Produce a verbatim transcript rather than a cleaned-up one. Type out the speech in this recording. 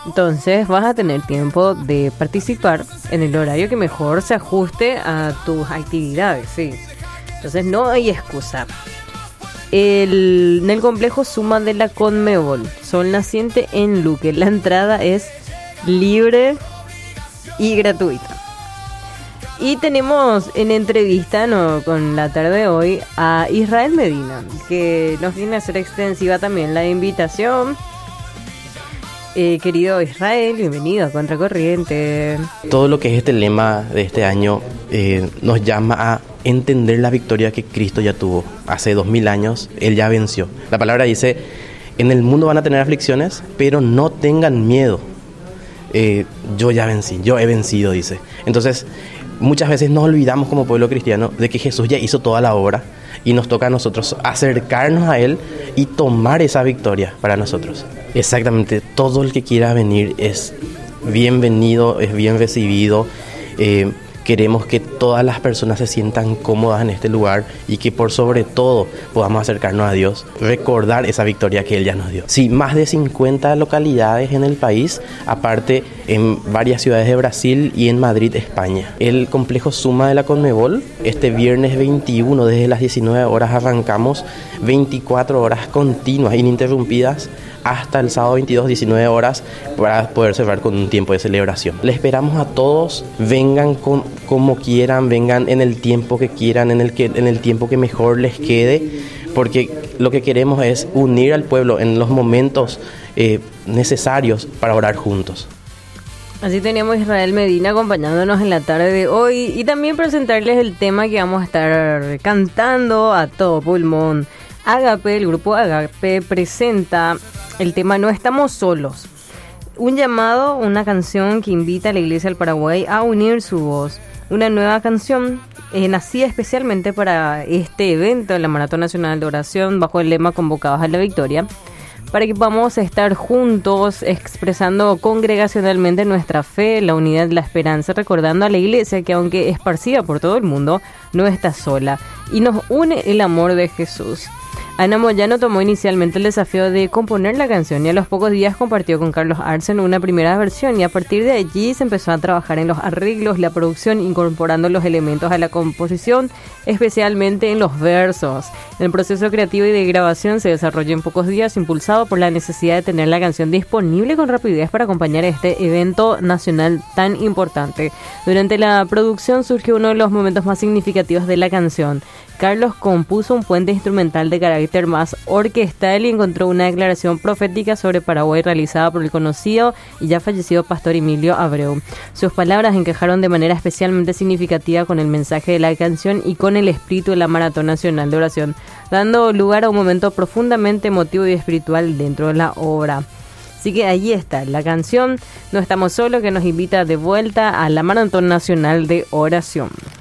Entonces vas a tener tiempo de participar en el horario que mejor se ajuste a tus actividades, sí. Entonces no hay excusa. El, en el complejo Suma de la Conmebol, Sol Naciente en Luque, la entrada es libre y gratuita. Y tenemos en entrevista, ¿no?, con la tarde de hoy a Israel Medina, que nos viene a hacer extensiva también la invitación. Eh, querido Israel, bienvenido a Contracorriente. Todo lo que es este lema de este año eh, nos llama a entender la victoria que Cristo ya tuvo. Hace dos mil años, Él ya venció. La palabra dice, en el mundo van a tener aflicciones, pero no tengan miedo. Eh, yo ya vencí, yo he vencido, dice. Entonces, muchas veces nos olvidamos como pueblo cristiano de que Jesús ya hizo toda la obra y nos toca a nosotros acercarnos a Él y tomar esa victoria para nosotros. Exactamente, todo el que quiera venir es bienvenido, es bien recibido. Eh, queremos que todas las personas se sientan cómodas en este lugar y que por sobre todo podamos acercarnos a Dios, recordar esa victoria que Él ya nos dio. Sí, más de cincuenta localidades en el país, aparte en varias ciudades de Brasil y en Madrid, España. El complejo Suma de la Conmebol, este viernes veintiuno desde las diecinueve horas arrancamos, veinticuatro horas continuas, ininterrumpidas, hasta el sábado veintidós, diecinueve horas, para poder cerrar con un tiempo de celebración. Les esperamos a todos, vengan con, como quieran, vengan en el tiempo que quieran, en el, que, en el tiempo que mejor les quede, porque lo que queremos es unir al pueblo en los momentos eh, necesarios para orar juntos. Así teníamos a Israel Medina acompañándonos en la tarde de hoy y también presentarles el tema que vamos a estar cantando a todo pulmón. Agape, el grupo Agape presenta el tema No Estamos Solos. Un llamado, una canción que invita a la Iglesia del Paraguay a unir su voz. Una nueva canción eh, nacida especialmente para este evento, la Maratón Nacional de Oración, bajo el lema Convocados a la Victoria, para que podamos estar juntos expresando congregacionalmente nuestra fe, la unidad, la esperanza, recordando a la Iglesia que aunque esparcida por todo el mundo, no está sola y nos une el amor de Jesús. Ana Moyano tomó inicialmente el desafío de componer la canción y a los pocos días compartió con Carlos Arsen una primera versión y a partir de allí se empezó a trabajar en los arreglos, la producción, incorporando los elementos a la composición, especialmente en los versos. El proceso creativo y de grabación se desarrolló en pocos días, impulsado por la necesidad de tener la canción disponible con rapidez para acompañar este evento nacional tan importante. Durante la producción surgió uno de los momentos más significativos de la canción. Carlos compuso un puente instrumental de carácter más orquestal y encontró una declaración profética sobre Paraguay realizada por el conocido y ya fallecido pastor Emilio Abreu. Sus palabras encajaron de manera especialmente significativa con el mensaje de la canción y con el espíritu de la Maratón Nacional de Oración, dando lugar a un momento profundamente emotivo y espiritual dentro de la obra. Así que ahí está la canción No Estamos Solos, que nos invita de vuelta a la Maratón Nacional de Oración.